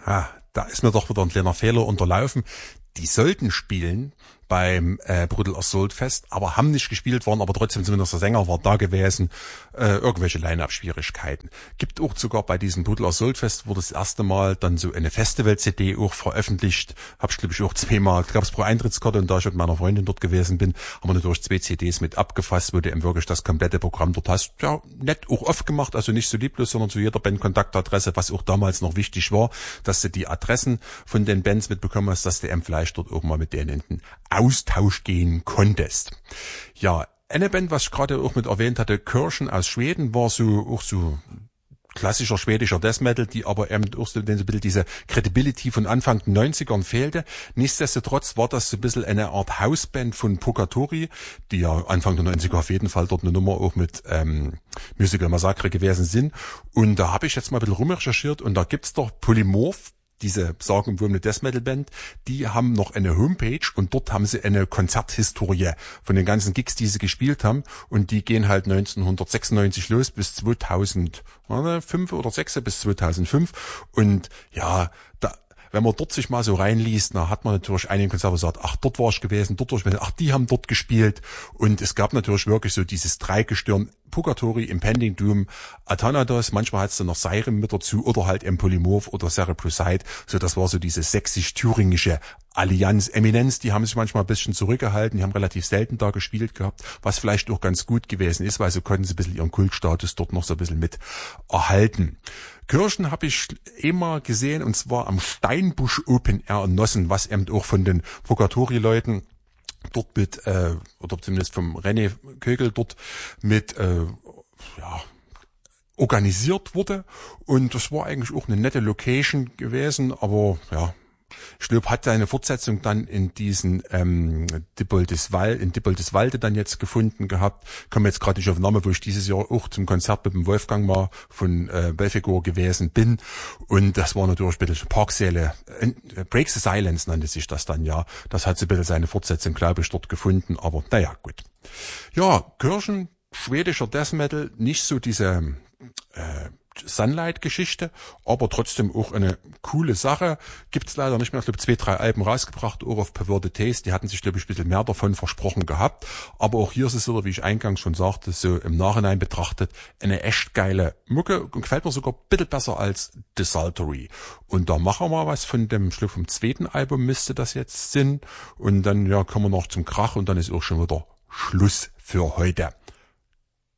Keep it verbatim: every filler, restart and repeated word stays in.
Ha, da ist mir doch wieder ein kleiner Fehler unterlaufen. Die sollten spielen beim äh, Brutal Assault Fest, aber haben nicht gespielt, waren aber trotzdem zumindest der Sänger war da gewesen, äh, irgendwelche Line-Up-Schwierigkeiten. Gibt auch sogar bei diesem Brutal Assault Fest, wurde das erste Mal dann so eine Festival-C D auch veröffentlicht, hab ich glaube ich auch zweimal, gab es pro Eintrittskarte und da ich mit meiner Freundin dort gewesen bin, haben wir natürlich zwei C Ds mit abgefasst, wo du eben wirklich das komplette Programm dort hast. Ja, nett auch oft gemacht, also nicht so lieblos, sondern zu jeder Band Kontaktadresse, was auch damals noch wichtig war, dass du die Adressen von den Bands mitbekommen hast, dass du eben vielleicht dort auch mal mit denen in den Austausch gehen konntest. Ja, eine Band, was ich gerade auch mit erwähnt hatte, Kirchen aus Schweden, war so auch so klassischer schwedischer Death Metal, die aber eben auch so ein bisschen diese Credibility von Anfang der neunzigern fehlte. Nichtsdestotrotz war das so ein bisschen eine Art Hausband von Purgatory, die ja Anfang der neunziger auf jeden Fall dort eine Nummer auch mit ähm, Musical Massacre gewesen sind. Und da habe ich jetzt mal ein bisschen rumrecherchiert und da gibt's doch Polymorph, diese sagenumwobene Death Metal Band, die haben noch eine Homepage und dort haben sie eine Konzerthistorie von den ganzen Gigs, die sie gespielt haben und die gehen halt neunzehnhundertsechsundneunzig los bis zweitausendfünf oder sechs bis zweitausendfünf und ja, da wenn man dort sich mal so reinliest, na, hat man natürlich einige Konzerte gesagt, ach, dort war ich gewesen, dort war ich gewesen, ach, die haben dort gespielt. Und es gab natürlich wirklich so dieses Dreigestirn, Purgatory, Impending Doom, Athanatos, manchmal hat es dann noch Siren mit dazu oder halt Polymorph oder Cerebroside. So, das war so diese sächsisch-thüringische Allianz, Eminenz, die haben sich manchmal ein bisschen zurückgehalten, die haben relativ selten da gespielt gehabt, was vielleicht auch ganz gut gewesen ist, weil so konnten sie ein bisschen ihren Kultstatus dort noch so ein bisschen mit erhalten. Kirchen habe ich immer gesehen und zwar am Steinbusch Open Air in Nossen, was eben auch von den Purgatory-Leuten dort mit, äh, oder zumindest vom René Kögel dort mit, äh, ja, organisiert wurde und das war eigentlich auch eine nette Location gewesen, aber ja, ich glaube, hat seine Fortsetzung dann in diesen ähm, Dippoldiswalde, in Dippoldiswalde dann jetzt gefunden gehabt. Komme jetzt gerade nicht auf den Namen, wo ich dieses Jahr auch zum Konzert mit dem Wolfgang mal von äh, Belfigur gewesen bin. Und das war natürlich ein bisschen Parksäle. Äh, Break the Silence nannte sich das dann, ja. Das hat so ein bisschen seine Fortsetzung, glaube ich, dort gefunden. Aber naja, gut. Ja, Kirchen, schwedischer Death Metal, nicht so diese äh, Sunlight-Geschichte, aber trotzdem auch eine coole Sache. Gibt's leider nicht mehr, ich glaube, zwei, drei Alben rausgebracht, auch auf Perverted Taste. Die hatten sich, glaube ich, ein bisschen mehr davon versprochen gehabt. Aber auch hier ist es so, wie ich eingangs schon sagte, so im Nachhinein betrachtet, eine echt geile Mucke und gefällt mir sogar ein bisschen besser als Desultory. Und da machen wir mal was von dem, ich glaube, vom zweiten Album müsste das jetzt sein. Und dann, ja, kommen wir noch zum Krach und dann ist auch schon wieder Schluss für heute.